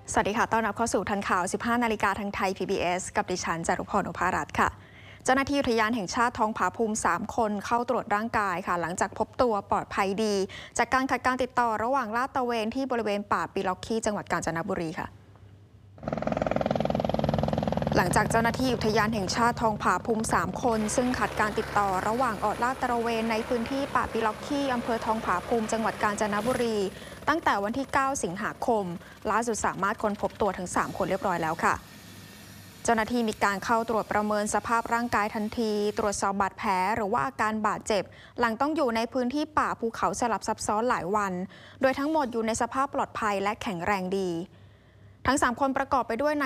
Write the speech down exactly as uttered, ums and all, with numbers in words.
สวัสดีค่ะต้อนรับเข้าสู่ทันข่าว สิบห้า นาฬิกาทางไทย พี บี เอส กับดิฉันจารุพร อุภารัตน์ค่ะเจ้าหน้าที่อุทยานแห่งชาติทองผาภูมิ สาม คนเข้าตรวจร่างกายค่ะหลังจากพบตัวปลอดภัยดีจากการขัดการติดต่อระหว่างลาดตระเวนที่บริเวณป่าปิล็อกขี้จังหวัดกาญจนบุรีค่ะหลังจากเจ้าหน้าที่อุทยานแห่งชาติทองผาภูมิ สาม คนซึ่งขัดการติดต่อระหว่างออกลาดตระเวนในพื้นที่ป่าปิล็อกขี้อำเภอทองผาภูมิจังหวัดกาญจนบุรีตั้งแต่วันที่ เก้า สิงหาคมล่าสุดสามารถค้นพบตัวทั้ง สาม คนเรียบร้อยแล้วค่ะเจ้าหน้าที่มีการเข้าตรวจประเมินสภาพร่างกายทันทีตรวจสอบบาดแผลหรือว่าอาการบาดเจ็บหลังต้องอยู่ในพื้นที่ป่าภูเขาสลับซับซ้อนหลายวันโดยทั้งหมดอยู่ในสภาพปลอดภัยและแข็งแรงดีทั้ง สาม คนประกอบไปด้วย